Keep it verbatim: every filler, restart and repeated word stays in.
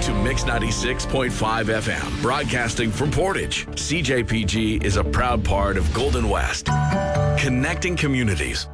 to Mix ninety-six point five F M, broadcasting from Portage. C J P G is a proud part of Golden West, connecting communities.